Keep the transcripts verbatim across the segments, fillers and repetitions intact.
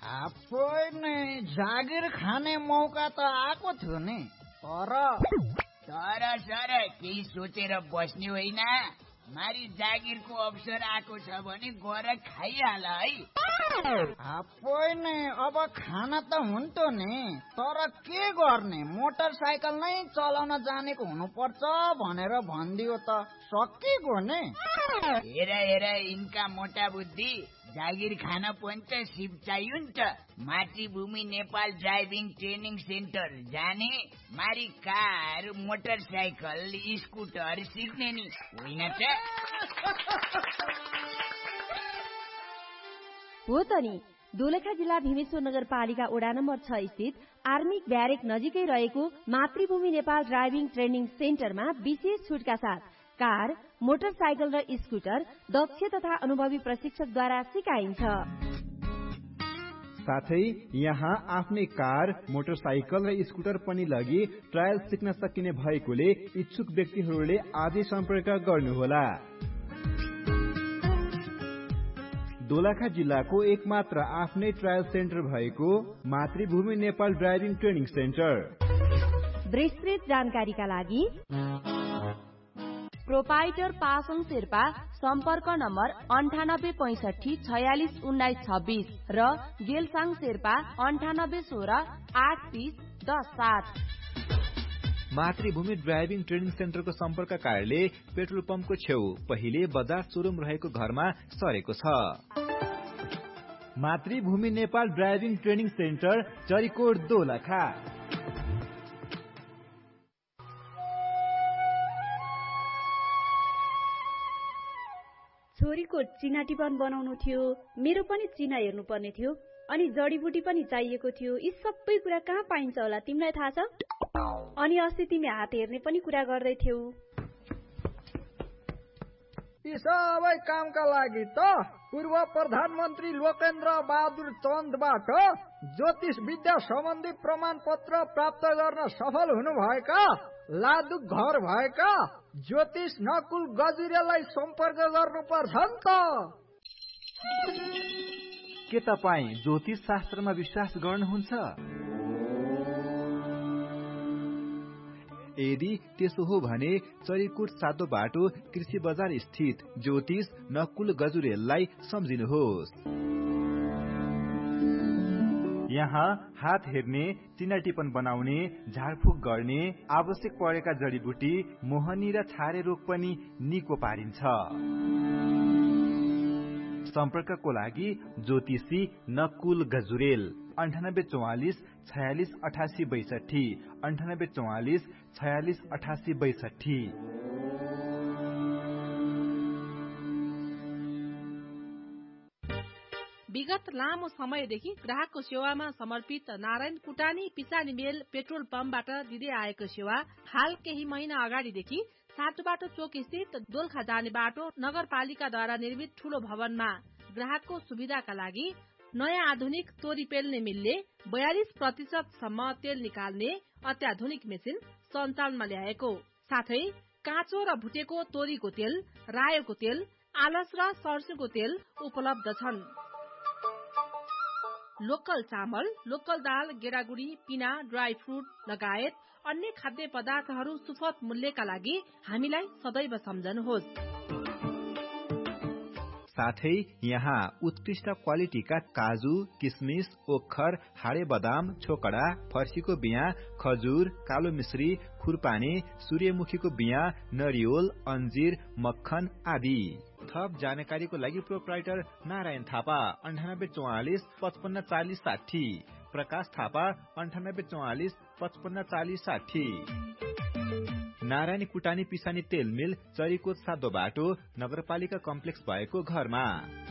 आफै नै जागिर खाने मौका त आएको थियो नि, तर तर सर केही सोचेर बस्ने होइन। मारी जागिरको अवसर आएको छ भने गएर खाइहाल है। आफै नै अब खाना त हुन्थ्यो नि, तर के गर्ने, मोटरसाइकल नै चलाउन जानेको हुनुपर्छ भनेर भनिदियो त सकिगयो नि। हेर हेर यिनका मोटा बुद्धि, जागिर खान पनि त सिप चाहियो नि त। मातृभूमि नेपाल ड्राइभिङ ट्रेनिङ सेन्टर जाने, मारी कार मोटरसाइकल स्कुटर सिक्ने नि होइन त। हो त नि। दोलखा जिल्ला भीमेश्वर नगरपालिका वडा नम्बर छ स्थित आर्मी ब्यारेक नजिकै रहेको मातृभूमि नेपाल ड्राइभिङ ट्रेनिङ सेन्टरमा विशेष छुटका साथ कार, मोटरसाइकल र स्कुटर दक्ष तथा अनुभवी प्रशिक्षकद्वारा सिकाइन्छ। साथै यहाँ आफ्नै कार, मोटरसाइकल र स्कुटर पनि लगी ट्रायल सिक्न सकिने भएकोले इच्छुक व्यक्तिहरूले आजै सम्पर्क गर्नुहोला। दोलखा जिल्लाको एकमात्र आफ्नै ट्रायल सेन्टर भएको मातृभूमि नेपाल ड्राइभिङ ट्रेनिङ सेन्टर। विस्तृत जानकारीका लागि प्रोपाइटर पासङ शेर्पा, सम्पर्क नम्बर अन्ठानब्बे पैसठी छयालिस उन्नाइस छब्बिस र गेलसाङ शेर्पा अन्ठानब्बे सोह्र आठ तीस दस सात। मातृभूमि ड्राइभिङ ट्रेनिङ सेन्टरको सम्पर्क कार्यालय पेट्रोल पम्पको छेउ पहिले बजाज सोरुम रहेको घरमा सरेको छ। मातृभूमि Nepal driving training centre, Charikot, Dolakha. छोरीको चिना टिपन बनाउनु थियो, मेरो पनि चिना हेर्नु पर्ने थियो, अनि जडीबुटी पनि चाहिएको थियो। यी सबै कुरा कहाँ पाइन्छ होला तिमीलाई थाहा छ? अनि अस्ति तिमी हात हेर्ने पनि कुरा गर्दै थियौ। यी सबै कामका लागि त पूर्व प्रधानमन्त्री लोकेन्द्र बहादुर चन्दबाट ज्योतिष विद्या सम्बन्धी प्रमाण पत्र प्राप्त गर्न सफल हुनुभएका लादु घर भएका ज्योतिष नकुल गजुरेलाई सम्पर्क गर्नुपर्छ नि त। के तपाईँ ज्योतिष शास्त्रमा विश्वास गर्नुहुन्छ? यदि त्यसो हो भने चरीकोट सातो बाटो कृषि बजार स्थित ज्योतिष नकुल गजुरेललाई सम्झिनुहोस्। यहाँ हात हेर्ने, चिना टिपन बनाउने, झाडफुक गर्ने, आवश्यक परेका जडीबुटी, मोहनी र छारे रोग पनि निको पारिन्छ। सम्पर्कको लागि ज्योतिषी नकुल गजुरेल अन्ठानब्बे चौवालिस छयालिस अठासी बैसठी अन्ठानब्बे चौवालिस छयालिस अठासी बैसठी। विगत लामो समयदेखि ग्राहकको सेवामा समर्पित नारायण कुटानी पिसानी मेल पेट्रोल पम्पबाट दिँदै आएको सेवा हाल केही महिना अगाडिदेखि सातो बाटो चोक स्थित दोलखा जाने बाटो नगरपालिकाद्वारा निर्मित ठूलो भवनमा ग्राहकको सुविधाका लागि नयाँ आधुनिक तोरी पेल्ने मिलले बयालिस प्रतिशत सम्म तेल निकाल्ने अत्याधुनिक मेसिन सञ्चालनमा ल्याएको साथै काँचो र भुटेको तोरीको तेल, रायोको तेल, आलस र सर्सोको तेल उपलब्ध छन्। लोकल चामल, लोकल दाल, गेडागुडी, पिना, ड्राई फ्रुट लगायत अन्य खाद्य पदार्थहरू सुपथ मूल्यका लागि हामीलाई सदैव सम्झनुहोस्। साथै यहाँ उत्कृष्ट क्वालिटीका काजु, किसमिस, ओखर, हाडे बदाम, छोकडा, फर्सीको बिया, खजुर, कालो मिश्री, खुरपाने, सूर्यमुखीको बिया, नरिवल, अन्जीर, मक्खन आदि। थप जानकारीको लागि प्रोप्राइटर नारायण थापा अन्ठानब्बे चौवालिस पचपन्न चालिस साठी, प्रकाश थापा अन्ठानब्बे चौवालिस पचपन्न चालिस साठी। नारायण कुटानी पिसानी तेल मिल, चरीकोट सातो बाटो नगरपालिका कम्प्लेक्स भएको घरमा।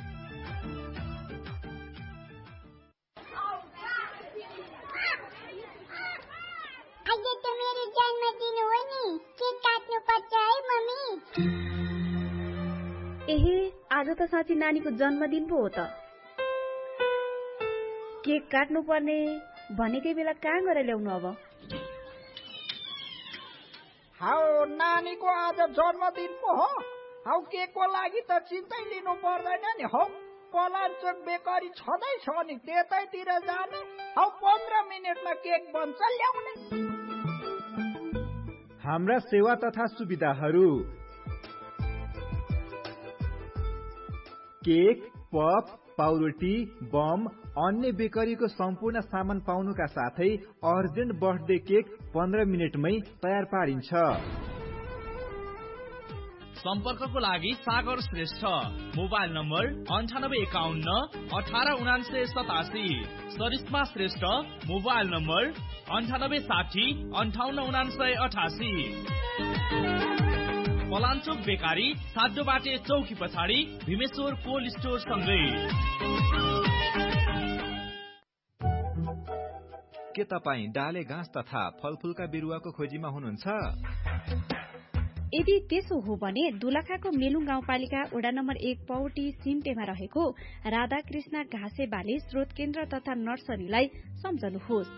एहे, आज त साँच्ची नानीको जन्मदिन पो हो त। केक काट्नु पर्ने भनेकै बेला कहाँ गएर ल्याउनु अब? हाउ नानीको आज जन्मदिन पो हो, हाउ केकको लागि त चिन्तै लिनु पर्दैन नि हौ। पलाञ्चोक बेकरी छँदैछ नि त्यतैतिर जाने। हौ पन्ध्र मिनटमा केक बन्छ ल्याउने। हाम्रा सेवा तथा सुविधाहरू: केक, पप, पाउरोटी, बम, अन्य बेकरीको सम्पूर्ण सामान पाउनुका साथै अर्जेन्ट बर्थडे केक पन्ध्र मिनटमै तयार पारिन्छ। सम्पर्कको लागि सागर श्रेष्ठ, मोबाइल नम्बर अन्ठानब्बे एकाउन्न अठार उनान्सय सतासी। सरिस्मा श्रेष्ठ, मोबाइल नम्बर अन्ठानब्बे साठी अन्ठाउन्न उनान्सय अठासी। पलाञ्चोक बेकारी, सातो बाटे चौकी पछाडि, भीमेश्वर कोल्ड स्टोर सँगै। के तपाईँ डाले घाँस तथा फलफूलका बिरुवाको खोजीमा हुनुहुन्छ? यदि त्यसो हो भने दोलखाको मेलुङ गाउँपालिका वडा नम्बर एक पौटी सिम्टेमा रहेको राधाकृष्ण घाँसे बाली स्रोत केन्द्र तथा नर्सरीलाई सम्झनुहोस्।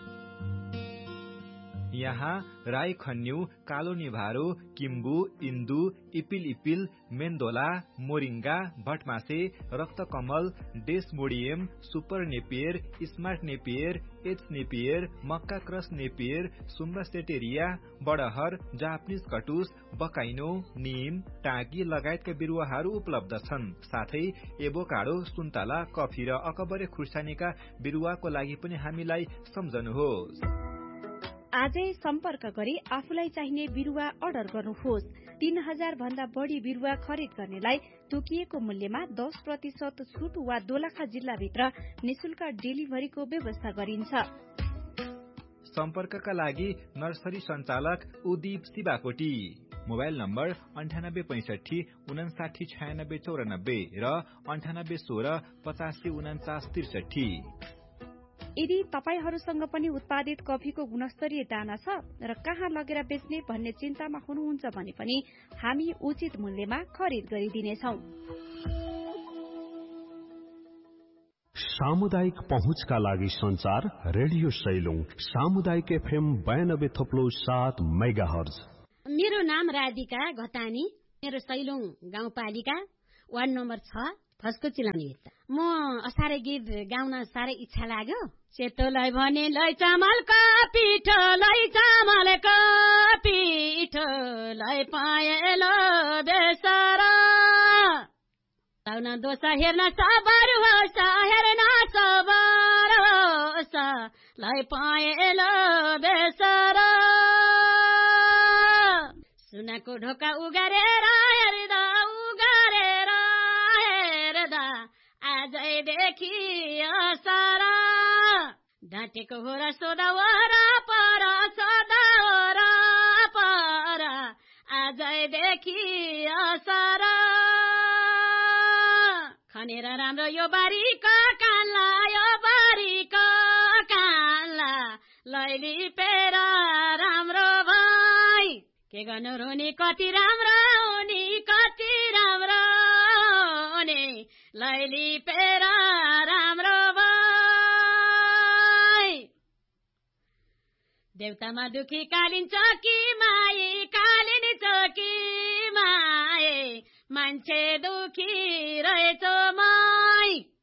यहाँ राई खन्यु, कालो निभारो, किम्बु, इन्दु, इपिल इपिल, मेन्दोला, moringa, भटमासे, रक्तकमल, डेसमोडियम, super Napier, smart Napier, H Napier, मक्का क्रस नेपियर, सुम्बास्टेटेरिया, बडहर, जापानिज कटुस, बकाइनो, निम, टाँकी लगायतका बिरुवाहरू उपलब्ध छन्। साथै एभोकाडो, सुन्तला, कफी र अकबरे खुर्सानीका बिरुवाको लागि पनि हामीलाई सम्झनुहोस्। आजै सम्पर्क गरी आफूलाई चाहिने बिरुवा अर्डर गर्नुहोस्। तीन हजार भन्दा बढी बिरुवा खरिद गर्नेलाई तोकिएको मूल्यमा दस प्रतिशत छुट वा दोलखा जिल्लाभित्र निशुल्क डेलिभरीको व्यवस्था गरिन्छ। सम्पर्कका लागि नर्सरी सञ्चालक उदीप शिवाकोटी, मोबाइल नम्बर अन्ठानब्बे पैंसठी उनासाठी छयानब्बे चौरानब्बे र अन्ठानब्बे सोह्र पचासी उनाचास त्रिसठी। यदि तपाईहरूसँग पनि उत्पादित कफीको गुणस्तरीय दाना छ र कहाँ लगेर बेच्ने भन्ने चिन्तामा हुनुहुन्छ भने पनि हामी उचित मूल्यमा खरिद गरिदिनेछौँ। सामुदायिक पहुँचका लागि संचार रेडियो सैलुङ सामुदायिक एफएम बयानब्बे थोप्लो सात मेगा हर्ज। मेरो नाम राधिका घतानी, मेरो सैलुङ गाउँपालिका वार्ड नम्बर छ फस्को चिलाउने। म असारे गीत गाउन साह्रै इच्छा लाग्यो। सेतोलाई भने लै चामलका पिठो, लै चामलका पिठो, लै पाएलो बेसर लाउन दोष हेर्न सबर होस्, हेर्न सबर होस्, लै पाएलो बेसर सुनको ढोका उगारेर हेर्दा उगारेर हेर्दा आजैदेखि असर ढाँटेको हो र सोधा वरा पर, सोधा वरा पर आजैदेखि असर खनेर राम्रो यो बारीको कान्ला, यो बारीको कान्ला लैली पेर राम्रो भाइ के गर्नु रुनी कति राम्रो हुने, कति राम्रो हुने लैली पेर राम्रो देउतामा दुखी कालिन्छ कि माई, कालिनी चोकी माई मान्छे दुखी रहेछ माई